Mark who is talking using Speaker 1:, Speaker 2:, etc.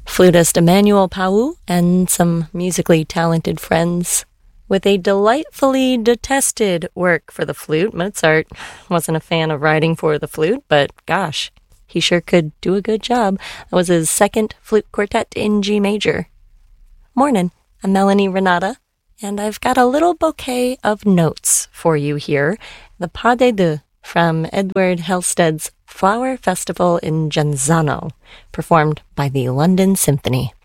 Speaker 1: flutist Emmanuel Pau and some musically talented friends. With a delightfully detested work for the flute, Mozart wasn't a fan of writing for the flute, but gosh, he sure could do a good job. That was his second flute quartet in G major. Morning, I'm Melanie Renata, and I've got a little bouquet of notes for you here. The Pas des Deux from Edward Halstead's Flower Festival in Genzano, performed by the London Symphony.